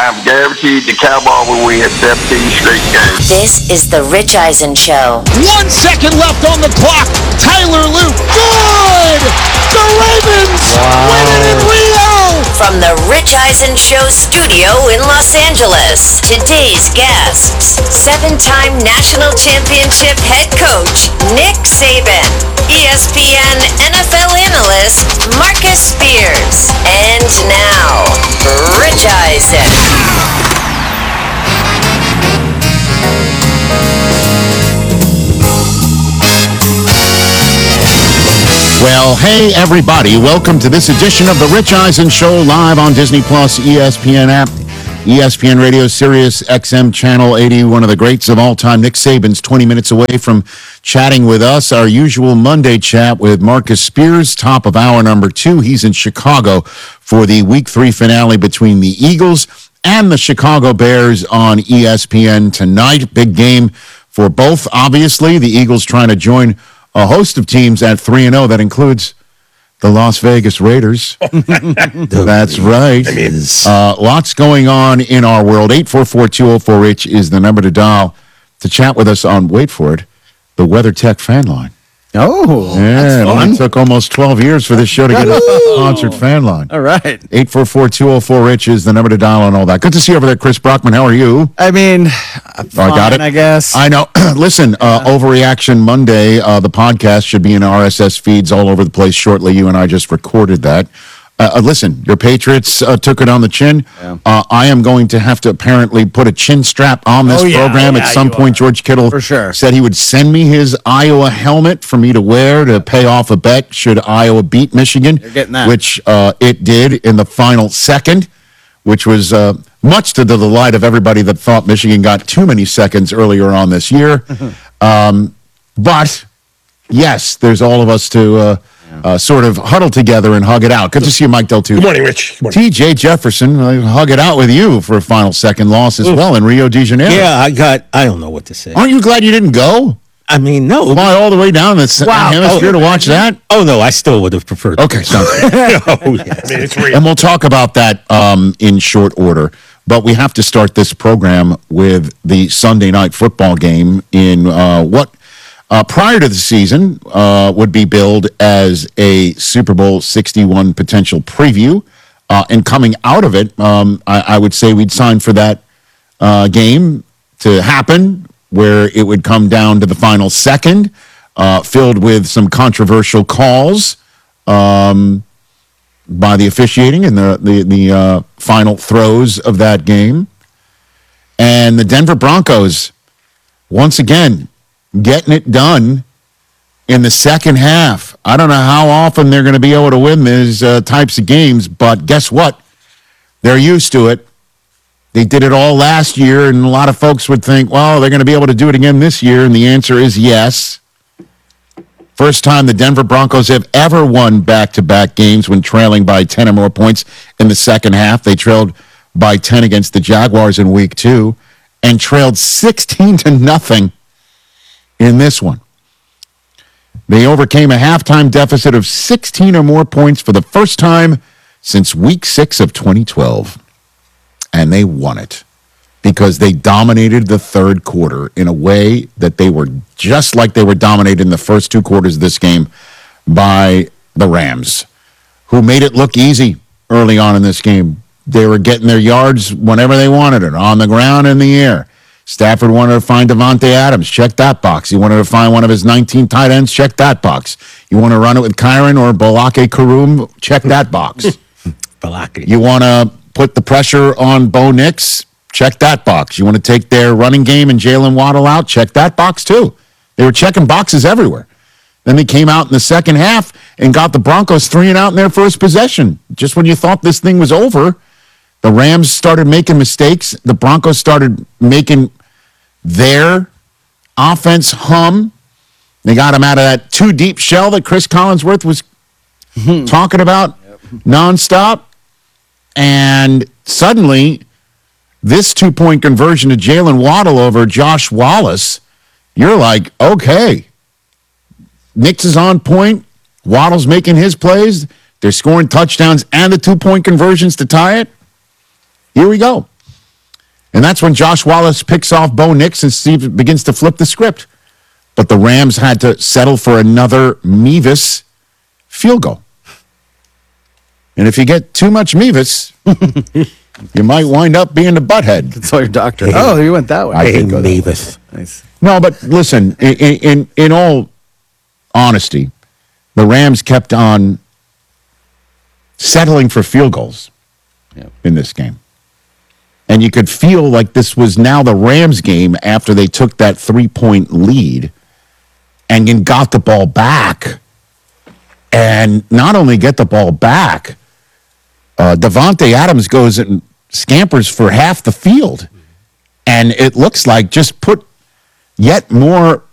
I'm guaranteed the Cowboys will win 17 straight games. This is the Rich Eisen Show. 1 second left on the clock. Tyler Luke. Good! The Ravens win it in Rio! From the Rich Eisen Show studio in Los Angeles, today's guests, 7-time national championship head coach Nick Saban, ESPN NFL analyst Marcus Spears, and now, Rich Eisen. Well, hey everybody, welcome to this edition of the Rich Eisen Show, live on Disney Plus, ESPN app, ESPN Radio, Sirius XM Channel 80, one of the greats of all time. Nick Saban's 20 minutes away from chatting with us, our usual Monday chat with Marcus Spears, top of hour number 2. He's in Chicago for the Week 3 finale between the Eagles and the Chicago Bears on ESPN tonight. Big game for both, obviously. The Eagles trying to join a host of teams at 3-0. That includes the Las Vegas Raiders. That's right. Lots going on in our world. 844-204-RICH is the number to dial to chat with us on, wait for it, the WeatherTech fan line. Oh, yeah, it only took almost 12 years for this show to get a sponsored fan line. All right. 844-204-RICH is the number to dial and all that. Good to see you over there, Chris Brockman. How are you? I mean, I got it. I guess. I know. Listen, Overreaction Monday, the podcast should be in RSS feeds all over the place shortly. You and I just recorded that. Listen, your Patriots took it on the chin. Yeah. I am going to have to apparently put a chin strap on this program at some point. George Kittle for sure said he would send me his Iowa helmet for me to wear to pay off a bet should Iowa beat Michigan, You're getting that. Which it did in the final second, which was much to the delight of everybody that thought Michigan got too many seconds earlier on this year. But, yes, there's all of us to sort of huddle together and hug it out. Good to see you, Mike Del Tufo. Good morning, Rich. Good morning. T.J. Jefferson, hug it out with you for a final second loss as well in Rio de Janeiro. Yeah, I don't know what to say. Aren't you glad you didn't go? I mean, no. Fly all the way down the hemisphere to watch that? Oh, no, I still would have preferred. Okay, sounds good. It's real. And we'll talk about that in short order. But we have to start this program with the Sunday night football game in what prior to the season would be billed as a Super Bowl 61 potential preview. And coming out of it, I would say we'd sign for that game to happen, where it would come down to the final second, filled with some controversial calls by the officiating in the final throes of that game. And the Denver Broncos, once again, getting it done in the second half. I don't know how often they're going to be able to win these types of games, but guess what? They're used to it. They did it all last year, and a lot of folks would think, well, they're going to be able to do it again this year, and the answer is yes. First time the Denver Broncos have ever won back-to-back games when trailing by 10 or more points in the second half. They trailed by 10 against the Jaguars in Week 2 and trailed 16-0 in this one. They overcame a halftime deficit of 16 or more points for the first time since Week 6 of 2012. And they won it because they dominated the third quarter in a way that they were just like they were dominated in the first two quarters of this game by the Rams, who made it look easy early on in this game. They were getting their yards whenever they wanted it, on the ground, in the air. Stafford wanted to find Devontae Adams. Check that box. He wanted to find one of his 19 tight ends. Check that box. You want to run it with Kyron or Balake Karoom? Check that box. Balake. You want to put the pressure on Bo Nix? Check that box. You want to take their running game and Jalen Waddle out? Check that box too. They were checking boxes everywhere. Then they came out in the second half and got the Broncos 3-and-out in their first possession. Just when you thought this thing was over, the Rams started making mistakes. The Broncos started making their offense hum. They got him out of that too-deep shell that Chris Collinsworth was talking about nonstop. And suddenly, this two-point conversion to Jalen Waddle over Josh Wallace, you're like, okay, Nix is on point. Waddle's making his plays. They're scoring touchdowns and the two-point conversions to tie it. Here we go. And that's when Josh Wallace picks off Bo Nix and Steve begins to flip the script. But the Rams had to settle for another Mevis field goal. And if you get too much Mevis, you might wind up being a butthead. Saw your doctor. Oh, you went that way. I Hey, did go that way. Mavis. Nice. No, but listen, in all honesty, the Rams kept on settling for field goals in this game. And you could feel like this was now the Rams game after they took that 3-point lead and then got the ball back. And not only get the ball back, Devontae Adams goes and scampers for half the field. And it looks like just put yet more